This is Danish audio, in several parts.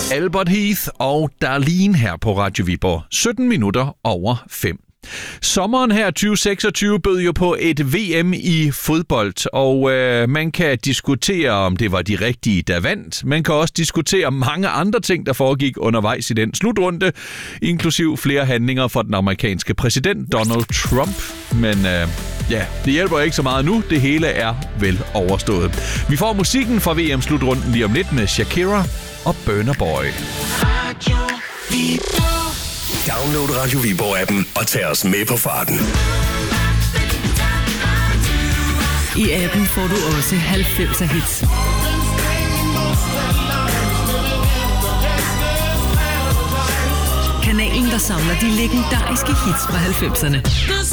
Albert Heath og Darlene her på Radio Viborg. 17 minutter over 5. Sommeren her 2026 bød jo på et VM i fodbold, og man kan diskutere, om det var de rigtige, der vandt. Man kan også diskutere mange andre ting, der foregik undervejs i den slutrunde, inklusiv flere handlinger for den amerikanske præsident Donald Trump. Men det hjælper ikke så meget nu. Det hele er vel overstået. Vi får musikken fra VM-slutrunden lige om lidt med Shakira og Burna Boy. Download Radio Viborg-appen og tag os med på farten. I appen får du også 90'er hits. Kanalen, der samler de legendariske hits fra 90'erne.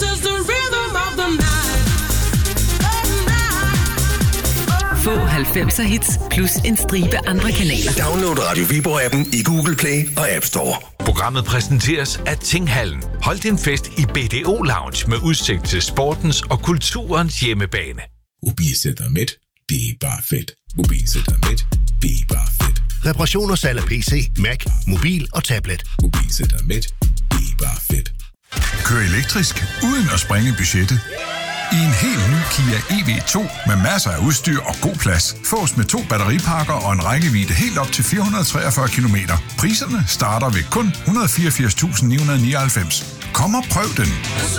Få 90'er hits plus en stribe andre kanaler. Download Radio Viborg-appen i Google Play og App Store. Programmet præsenteres af Tinghallen. Hold din fest i BDO Lounge med udsigt til sportens og kulturens hjemmebane. Mobilcenter.net, det er bare fedt. Mobilcenter.net, det er bare fedt. Reparation og salg af PC, Mac, mobil og tablet. Mobilcenter.net, det er bare fedt. Kør elektrisk uden at sprænge budgettet. I en helt ny Kia EV2 med masser af udstyr og god plads. Fås med 2 batteripakker og en rækkevidde helt op til 443 km. Priserne starter ved kun 184.999. Kom og prøv den.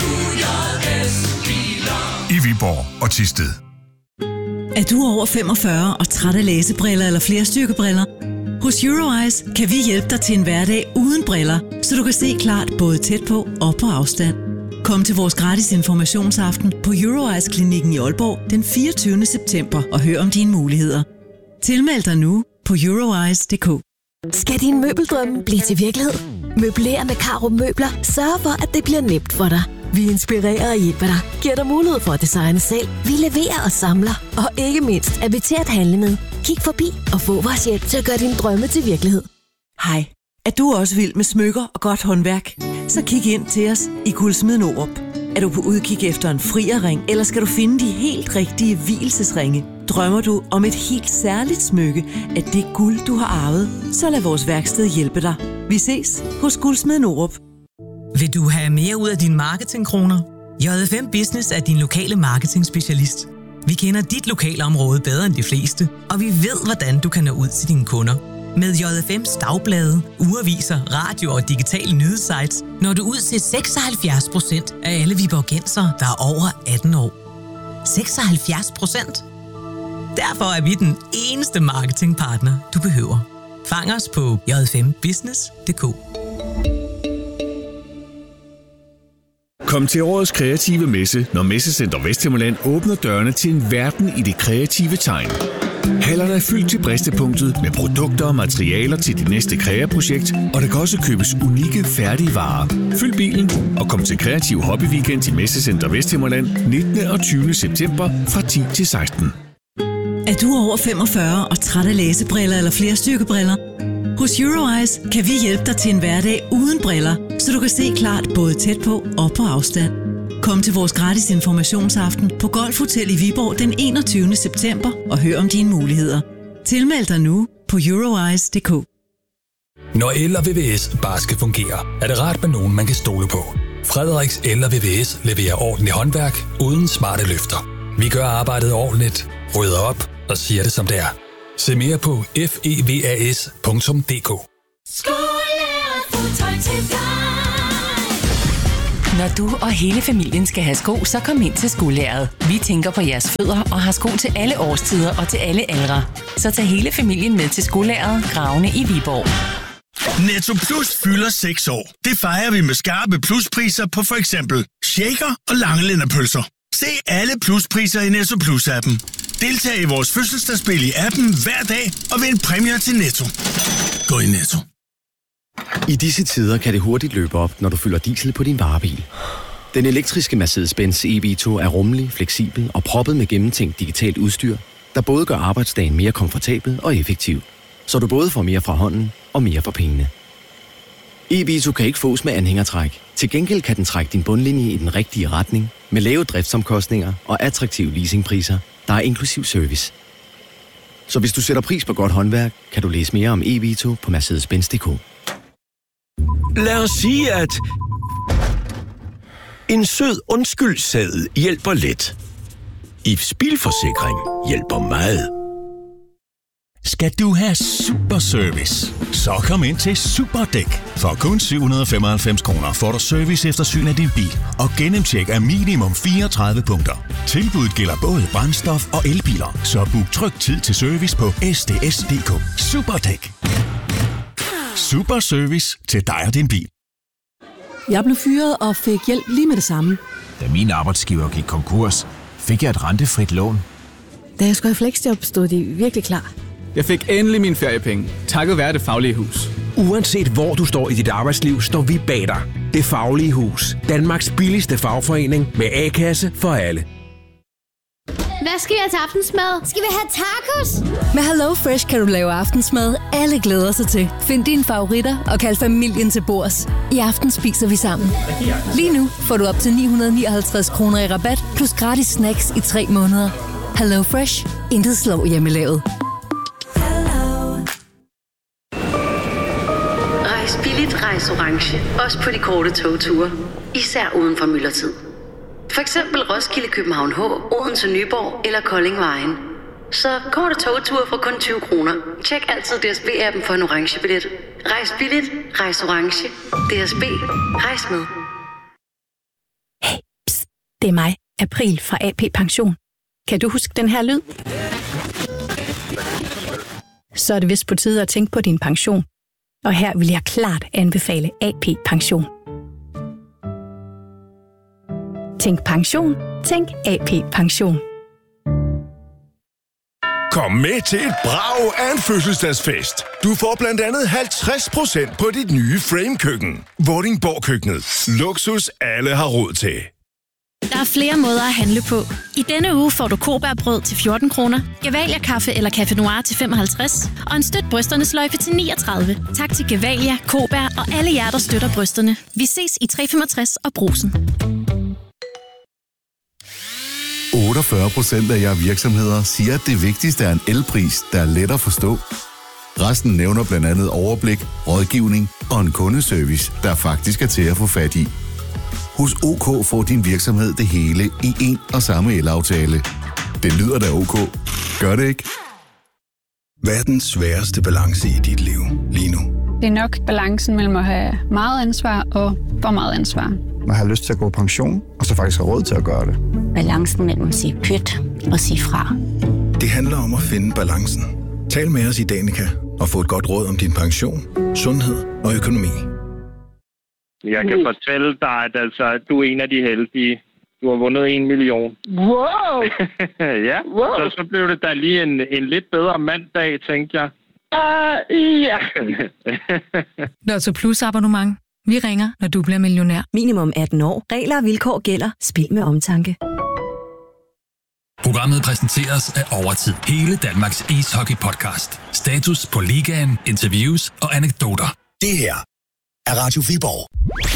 I Viborg og Thisted. Er du over 45 og træt af læsebriller eller flerstyrkebriller? Hos Euroeyes kan vi hjælpe dig til en hverdag uden briller, så du kan se klart både tæt på og på afstand. Kom til vores gratis informationsaften på Euroeyes-klinikken i Aalborg den 24. september og hør om dine muligheder. Tilmeld dig nu på euroeyes.dk. Skal din møbeldrømme blive til virkelighed? Møbler med Carup Møbler sørger for, at det bliver nemt for dig. Vi inspirerer og hjælper dig, giver dig mulighed for at designe selv. Vi leverer og samler, og ikke mindst er vi til at handle med. Kig forbi og få vores hjælp til at gøre dine drømme til virkelighed. Hej, er du også vild med smykker og godt håndværk? Så kig ind til os i Guldsmeden Norup. Er du på udkig efter en frierring, eller skal du finde de helt rigtige vielsesringe? Drømmer du om et helt særligt smykke af det guld, du har arvet? Så lad vores værksted hjælpe dig. Vi ses hos Guldsmeden Norup. Vil du have mere ud af dine marketingkroner? JFM Business er din lokale marketingspecialist. Vi kender dit lokalområde bedre end de fleste, og vi ved, hvordan du kan nå ud til dine kunder. Med JFM's dagblade, ugeaviser, radio og digitale nyhedssites når du ud til 76% af alle viborgensere, der er over 18 år. 76%? Derfor er vi den eneste marketingpartner, du behøver. Fang os på jfmbusiness.dk. Kom til årets kreative messe, når Messecenter Vesthimmerland åbner dørene til en verden i det kreative tegn. Hallerne er fyldt til bristepunktet med produkter og materialer til dit næste kreaprojekt, og der kan også købes unikke, færdige varer. Fyld bilen og kom til Kreativ Hobby Weekend i Messecenter Vesthimmerland 19. og 20. september fra 10 til 16. Er du over 45 og træt af læsebriller eller flerstyrkebriller? Hos Euroeyes kan vi hjælpe dig til en hverdag uden briller, så du kan se klart både tæt på og på afstand. Kom til vores gratis informationsaften på Golf Hotel i Viborg den 21. september og hør om dine muligheder. Tilmeld dig nu på euroeyes.dk. Når el og VVS bare skal fungere, er det rart med nogen, man kan stole på. Frederiks El og VVS leverer ordentligt håndværk uden smarte løfter. Vi gør arbejdet ordentligt, rydder op og siger det som det er. Se mere på fevas.dk. Når du og hele familien skal have sko, så kom ind til Skolæret. Vi tænker på jeres fødder og har sko til alle årstider og til alle aldre. Så tag hele familien med til Skolæret, Gravene i Viborg. Netto Plus fylder 6 år. Det fejrer vi med skarpe pluspriser på for eksempel shaker og langelænderpølser. Se alle pluspriser i Netto Plus-appen. Deltag i vores fødselsdagsspil i appen hver dag og vind præmier til Netto. Gå i Netto. I disse tider kan det hurtigt løbe op, når du fylder diesel på din varebil. Den elektriske Mercedes-Benz EV2 er rummelig, fleksibel og proppet med gennemtænkt digitalt udstyr, der både gør arbejdsdagen mere komfortabel og effektiv, så du både får mere fra hånden og mere for pengene. EV2 kan ikke fås med anhængertræk. Til gengæld kan den trække din bundlinje i den rigtige retning, med lave driftsomkostninger og attraktive leasingpriser, der er inklusiv service. Så hvis du sætter pris på godt håndværk, kan du læse mere om e-Vito på Mercedes-Benz.dk. Lad os sige, at en sød undskyldseddel hjælper lidt. IF's bilforsikring hjælper meget. Skal du have super service? Så kom ind til Superdæk. For kun 795 kroner får du service efter syn af din bil og gennemtjek af minimum 34 punkter. Tilbuddet gælder både brændstof og elbiler, så book tryg tid til service på sds.dk. Superdæk. Super service til dig og din bil. Jeg blev fyret og fik hjælp lige med det samme. Da min arbejdsgiver gik konkurs, fik jeg et rentefrit lån. Da jeg skulle i fleksjob, stod de virkelig klar. Jeg fik endelig mine feriepenge, takket være Det Faglige Hus. Uanset hvor du står i dit arbejdsliv, står vi bag dig. Det Faglige Hus. Danmarks billigste fagforening med A-kasse for alle. Hvad skal vi have til aftensmad? Skal vi have tacos? Med Hello Fresh kan du lave aftensmad, alle glæder sig til. Find dine favoritter og kald familien til bords. I aften spiser vi sammen. Lige nu får du op til 959 kroner i rabat, plus gratis snacks i 3 måneder. Hello Fresh. Intet slår hjemmelavet. Rejs billigt, rejs orange. Også på de korte togture. Især uden for myldretid. For eksempel Roskilde, København H, Odense, Nyborg eller Kolding Vejen. Så korte togture for kun 20 kroner. Tjek altid DSB-appen for en orange billet. Rejs billigt, rejs orange. DSB, rejs med. Hey, pst, det er mig, April fra AP Pension. Kan du huske den her lyd? Så er det vist på tide at tænke på din pension. Og her vil jeg klart anbefale AP Pension. Tænk pension. Tænk AP Pension. Kom med til et brag af en fødselsdagsfest. Du får blandt andet 50% på dit nye Frame-køkken. Vordingborg-køkkenet. Luksus alle har råd til. Der er flere måder at handle på. I denne uge får du Kobærbrød til 14 kroner, Gevalia Kaffe eller Café Noir til 55 og en støt brysterne sløjfe til 39. Tak til Gevalia, Kobær og alle jer, der støtter brysterne. Vi ses i 365 og Brugsen. 48% af jer virksomheder siger, at det vigtigste er en elpris, der er let at forstå. Resten nævner blandt andet overblik, rådgivning og en kundeservice, der faktisk er til at få fat i. Hos OK får din virksomhed det hele i en og samme elaftale. Det lyder da OK. Gør det ikke? Hvad er den sværeste balance i dit liv lige nu? Det er nok balancen mellem at have meget ansvar og for meget ansvar. Man har lyst til at gå på pension, og så faktisk have råd til at gøre det. Balancen mellem at sige pyt og sige fra. Det handler om at finde balancen. Tal med os i Danica og få et godt råd om din pension, sundhed og økonomi. Jeg kan fortælle dig, at du er en af de heldige. Du har vundet 1 million. Wow! Ja, wow. Så blev det da lige en lidt bedre mandag, tænkte jeg. Ja. Lotto Plus abonnement. Vi ringer, når du bliver millionær. Minimum 18 år. Regler og vilkår gælder. Spil med omtanke. Programmet præsenteres af Overtid. Hele Danmarks ishockey-podcast. Status på ligaen, interviews og anekdoter. Det her er Radio Viborg.